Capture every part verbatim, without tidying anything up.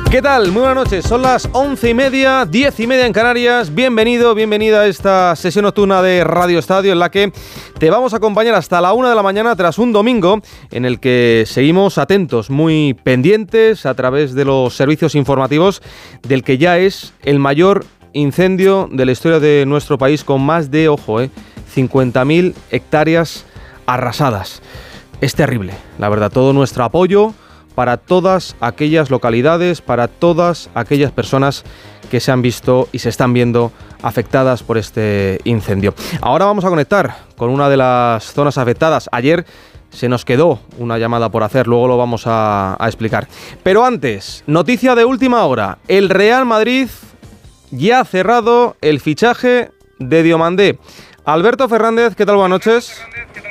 ¿Qué tal? Muy buenas noches, son las once y media, diez y media en Canarias. Bienvenido, bienvenida a esta sesión nocturna de Radio Estadio en la que te vamos a acompañar hasta la una de la mañana tras un domingo en el que seguimos atentos, muy pendientes a través de los servicios informativos del que ya es el mayor incendio de la historia de nuestro país con más de, ojo, eh, cincuenta mil hectáreas arrasadas. Es terrible, la verdad, todo nuestro apoyo para todas aquellas localidades, para todas aquellas personas que se han visto y se están viendo afectadas por este incendio. Ahora vamos a conectar con una de las zonas afectadas. Ayer se nos quedó una llamada por hacer, luego lo vamos a, a explicar. Pero antes, noticia de última hora. El Real Madrid ya ha cerrado el fichaje de Diomandé. Alberto Fernández, ¿qué tal? Buenas noches.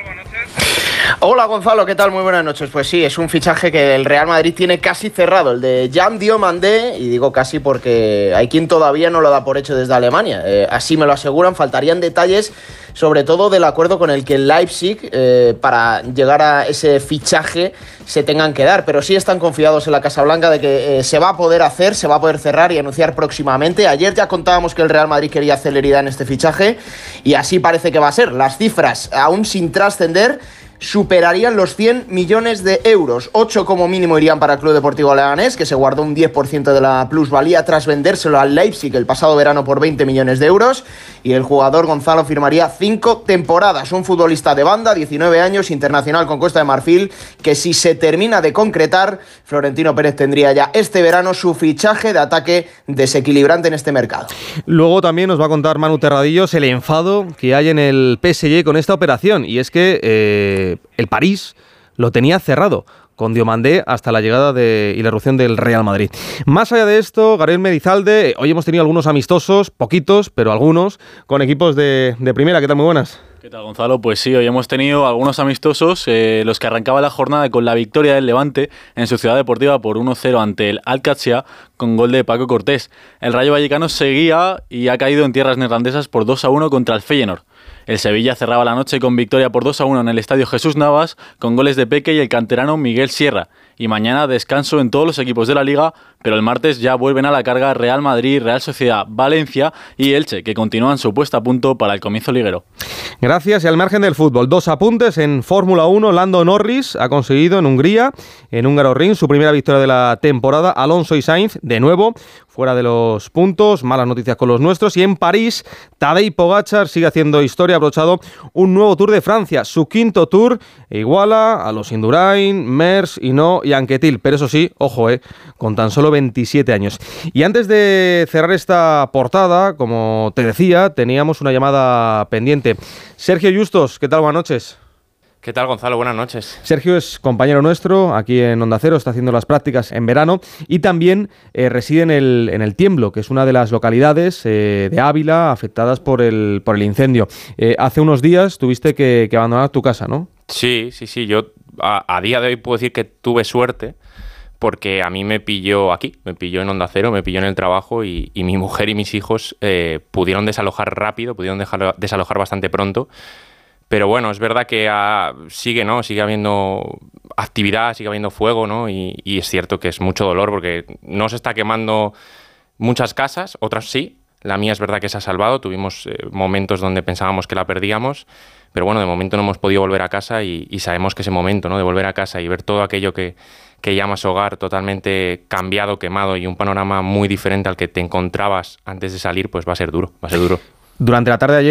Hola Gonzalo, ¿qué tal? Muy buenas noches. Pues sí, es un fichaje que el Real Madrid tiene casi cerrado, el de Jan Diomandé, y digo casi porque hay quien todavía no lo da por hecho desde Alemania. Eh, así me lo aseguran, faltarían detalles, sobre todo del acuerdo con el que el Leipzig, eh, para llegar a ese fichaje, se tengan que dar. Pero sí están confiados en la Casa Blanca de que eh, se va a poder hacer, se va a poder cerrar y anunciar próximamente. Ayer ya contábamos que el Real Madrid quería celeridad en este fichaje y así parece que va a ser. Las cifras, aún sin trascender, superarían los cien millones de euros. ocho como mínimo irían para el Club Deportivo Leganés, que se guardó un diez por ciento de la plusvalía tras vendérselo al Leipzig el pasado verano por veinte millones de euros. Y el jugador Gonzalo firmaría cinco temporadas. Un futbolista de banda, diecinueve años, internacional con Costa de Marfil, que si se termina de concretar, Florentino Pérez tendría ya este verano su fichaje de ataque desequilibrante en este mercado. Luego también nos va a contar Manu Terradillos el enfado que hay en el P S G con esta operación. Y es que eh, el París lo tenía cerrado con Diomandé hasta la llegada de, y la erupción del Real Madrid. Más allá de esto, Gabriel Medizalde, hoy hemos tenido algunos amistosos, poquitos, pero algunos, con equipos de, de primera. ¿Qué tal? Muy buenas. ¿Qué tal, Gonzalo? Pues sí, hoy hemos tenido algunos amistosos, eh, los que arrancaba la jornada con la victoria del Levante en su ciudad deportiva por uno cero ante el Al-Qadsiya con gol de Paco Cortés. El Rayo Vallecano seguía y ha caído en tierras neerlandesas por dos a uno contra el Feyenoord. El Sevilla cerraba la noche con victoria por dos a uno en el Estadio Jesús Navas con goles de Peque y el canterano Miguel Sierra. Y mañana descanso en todos los equipos de la Liga, pero el martes ya vuelven a la carga Real Madrid, Real Sociedad, Valencia y Elche, que continúan su puesta a punto para el comienzo liguero. Gracias. Y al margen del fútbol, dos apuntes en Fórmula uno. Lando Norris ha conseguido en Hungría, en Hungaroring, su primera victoria de la temporada. Alonso y Sainz, de nuevo, fuera de los puntos. Malas noticias con los nuestros. Y en París, Tadej Pogačar sigue haciendo historia. Ha brochado un nuevo Tour de Francia, su quinto Tour. E iguala a los Indurain, Merckx, Hinault y Anquetil. Pero eso sí, ojo, eh, con tan solo veintisiete años. Y antes de cerrar esta portada, como te decía, teníamos una llamada pendiente. Sergio Justos, ¿qué tal? Buenas noches. ¿Qué tal, Gonzalo? Buenas noches. Sergio es compañero nuestro aquí en Onda Cero, está haciendo las prácticas en verano y también eh, reside en el, en el Tiemblo, que es una de las localidades eh, de Ávila afectadas por el, por el incendio. Eh, hace unos días tuviste que, que abandonar tu casa, ¿no? Sí, sí, sí. Yo a, a día de hoy puedo decir que tuve suerte porque a mí me pilló aquí, me pilló en Onda Cero, me pilló en el trabajo y, y mi mujer y mis hijos eh, pudieron desalojar rápido, pudieron dejar, desalojar bastante pronto. Pero bueno, es verdad que ah, sigue, ¿no? Sigue habiendo actividad, sigue habiendo fuego, ¿no? Y, y es cierto que es mucho dolor porque no se está quemando muchas casas, otras sí. La mía es verdad que se ha salvado. Tuvimos eh, momentos donde pensábamos que la perdíamos, pero bueno, de momento no hemos podido volver a casa y, y sabemos que ese momento, ¿no? De volver a casa y ver todo aquello que, que llamas hogar totalmente cambiado, quemado y un panorama muy diferente al que te encontrabas antes de salir, pues va a ser duro, va a ser duro. Durante la tarde de ayer